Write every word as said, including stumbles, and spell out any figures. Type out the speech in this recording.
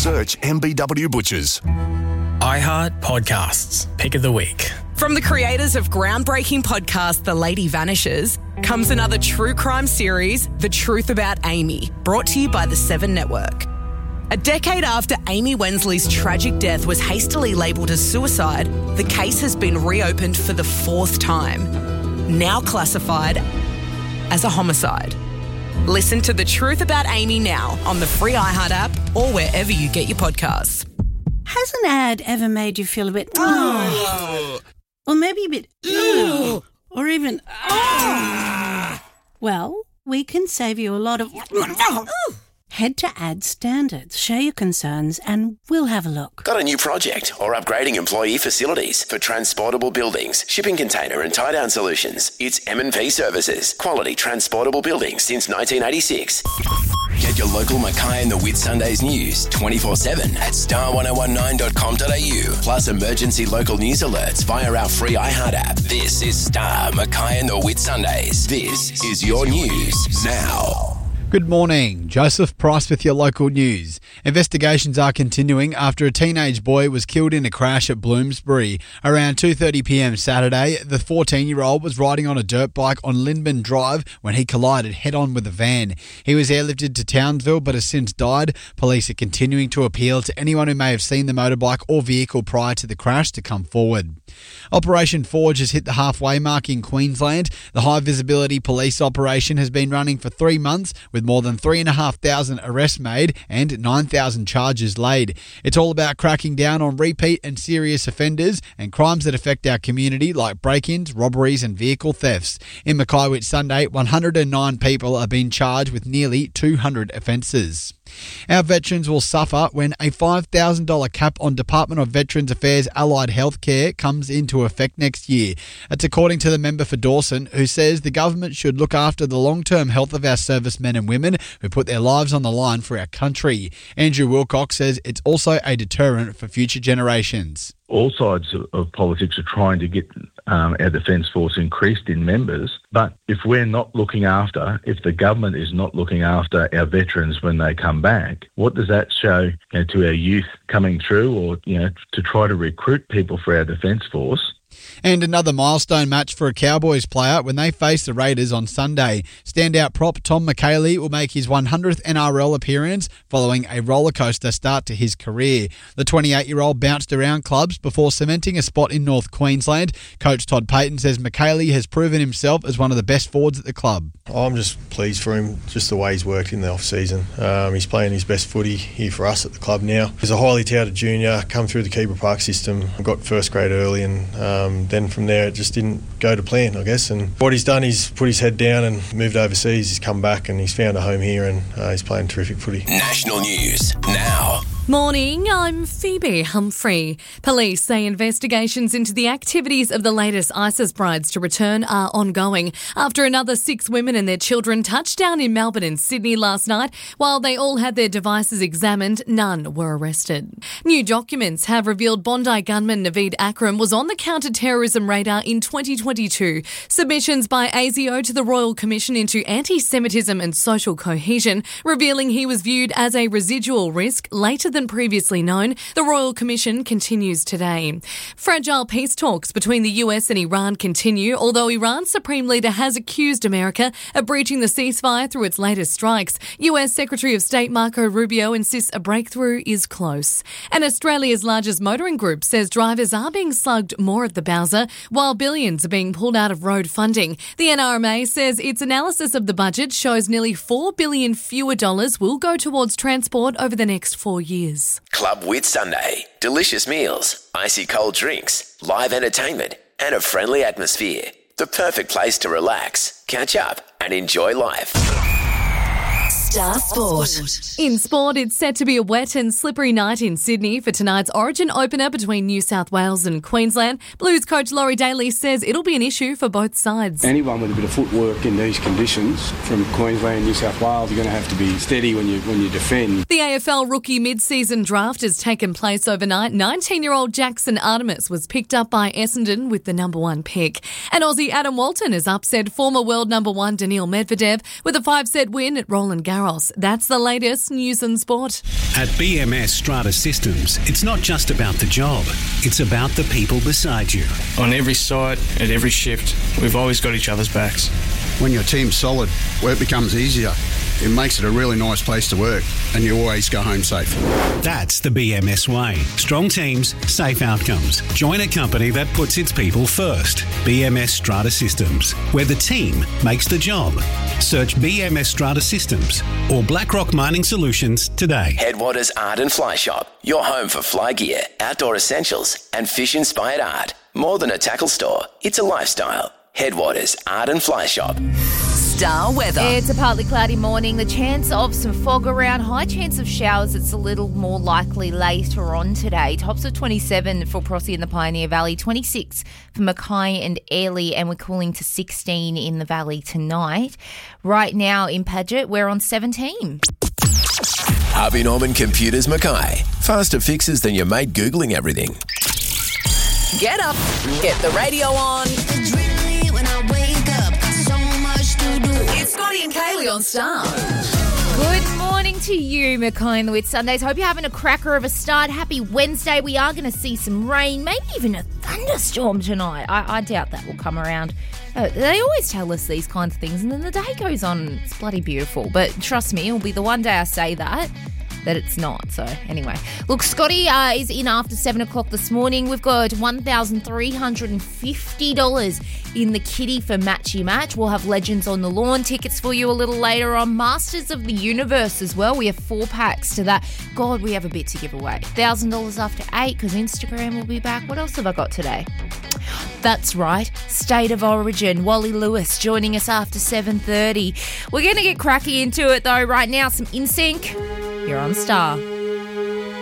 Search M B W Butchers. iHeart Podcasts, Pick of the Week. From the creators of groundbreaking podcast The Lady Vanishes comes another true crime series, The Truth About Amy, brought to you by the Seven Network. A decade after Amy Wensley's tragic death was hastily labelled as suicide, the case has been reopened for the fourth time, now classified as a homicide. Listen to The Truth About Amy now on the free iHeart app or wherever you get your podcasts. Has an ad ever made you feel a bit... Oh. Or maybe a bit... Ew. Or even... Oh. Well, we can save you a lot of... Head to Ad Standards, share your concerns, and we'll have a look. Got a new project or upgrading employee facilities for transportable buildings, shipping container and tie-down solutions? It's M and P Services. Quality transportable buildings since nineteen eighty-six. Get your local Mackay and the Whitsundays news twenty-four seven at star ten nineteen dot com dot a u. Plus emergency local news alerts via our free iHeart app. This is Star, Mackay and the Whitsundays. This is your news now. Good morning, Joseph Price with your local news. Investigations are continuing after a teenage boy was killed in a crash at Bloomsbury. Around two thirty p m Saturday, the fourteen-year-old was riding on a dirt bike on Lindman Drive when he collided head-on with a van. He was airlifted to Townsville but has since died. Police are continuing to appeal to anyone who may have seen the motorbike or vehicle prior to the crash to come forward. Operation Forge has hit the halfway mark in Queensland. The high-visibility police operation has been running for three months with more than three thousand five hundred arrests made and nine thousand charges laid. It's all about cracking down on repeat and serious offenders and crimes that affect our community like break-ins, robberies and vehicle thefts. In Mackay Whitsunday, one hundred nine people are being charged with nearly two hundred offences. Our veterans will suffer when a five thousand dollars cap on Department of Veterans Affairs allied healthcare comes into effect next year. That's according to the member for Dawson, who says the government should look after the long-term health of our servicemen and women who put their lives on the line for our country. Andrew Wilcox says it's also a deterrent for future generations. All sides of politics are trying to get um, our Defence Force increased in members, but if we're not looking after, if the government is not looking after our veterans when they come back, what does that show, you know, to our youth coming through, or you know, to try to recruit people for our Defence Force? And another milestone match for a Cowboys player when they face the Raiders on Sunday. Standout prop Tom McHaley will make his one hundredth N R L appearance following a rollercoaster start to his career. The twenty-eight-year-old bounced around clubs before cementing a spot in North Queensland. Coach Todd Payton says McHaley has proven himself as one of the best forwards at the club. I'm just pleased for him, just the way he's worked in the off-season. Um, he's playing his best footy here for us at the club now. He's a highly touted junior, come through the Keebler Park system, got first grade early, and um, then from there it just didn't go to plan, I guess. And what he's done, he's put his head down and moved overseas. He's come back and he's found a home here, and uh, he's playing terrific footy. National news now. Morning, I'm Phoebe Humphrey. Police say investigations into the activities of the latest ISIS brides to return are ongoing after another six women and their children touched down in Melbourne and Sydney last night. While they all had their devices examined, none were arrested. New documents have revealed Bondi gunman Naveed Akram was on the counter-terrorism radar in twenty twenty-two. Submissions by A S I O to the Royal Commission into Anti-Semitism and Social Cohesion revealing he was viewed as a residual risk later than than previously known. The Royal Commission continues today. Fragile peace talks between the U S and Iran continue, although Iran's Supreme Leader has accused America of breaching the ceasefire through its latest strikes. U S Secretary of State Marco Rubio insists a breakthrough is close. And Australia's largest motoring group says drivers are being slugged more at the Bowser, while billions are being pulled out of road funding. The N R M A says its analysis of the budget shows nearly four billion dollars fewer dollars will go towards transport over the next four years. Club Whitsunday. Delicious meals, icy cold drinks, live entertainment, and a friendly atmosphere. The perfect place to relax, catch up, and enjoy life. Star Sport. In sport, it's set to be a wet and slippery night in Sydney for tonight's Origin opener between New South Wales and Queensland. Blues coach Laurie Daly says it'll be an issue for both sides. Anyone with a bit of footwork in these conditions from Queensland, New South Wales, you're going to have to be steady when you when you defend. The A F L rookie mid-season draft has taken place overnight. nineteen-year-old Jackson Artemis was picked up by Essendon with the number one pick. And Aussie Adam Walton has upset former world number one Daniil Medvedev with a five-set win at Roland Garros. Barros. That's the latest news and sport. At B M S Strata Systems, it's not just about the job, it's about the people beside you. On every site, at every shift, we've always got each other's backs. When your team's solid, work becomes easier. It makes it a really nice place to work, and you always go home safe. That's the B M S way. Strong teams, safe outcomes. Join a company that puts its people first. B M S Strata Systems, where the team makes the job. Search B M S Strata Systems or BlackRock Mining Solutions today. Headwaters Art and Fly Shop, your home for fly gear, outdoor essentials, and fish-inspired art. More than a tackle store, it's a lifestyle. Headwaters Art and Fly Shop. Star weather. It's a partly cloudy morning. The chance of some fog around. High chance of showers. It's a little more likely later on today. Tops of twenty-seven for Prossie in the Pioneer Valley. twenty-six for Mackay and Airlie. And we're cooling to sixteen in the valley tonight. Right now in Paget, we're on seventeen. Harvey Norman Computers Mackay. Faster fixes than your mate Googling everything. Get up, get the radio on. It's Scotty and Kaylee on Star. Good morning to you, Mackay and the Wit Sundays. Hope you're having a cracker of a start. Happy Wednesday. We are going to see some rain, maybe even a thunderstorm tonight. I, I doubt that will come around. Uh, they always tell us these kinds of things, and then the day goes on. It's bloody beautiful. But trust me, it'll be the one day I say that. that it's not. So anyway, look, Scotty uh, is in after seven o'clock this morning. We've got one thousand three hundred fifty dollars in the kitty for Matchy Match. We'll have Legends on the Lawn tickets for you a little later on. Masters of the Universe as well. We have four packs to that. God, we have a bit to give away. one thousand dollars after eight because Instagram will be back. What else have I got today? That's right, State of Origin. Wally Lewis joining us after seven thirty. We're going to get cracking into it though right now. Some N Sync. You're on Star.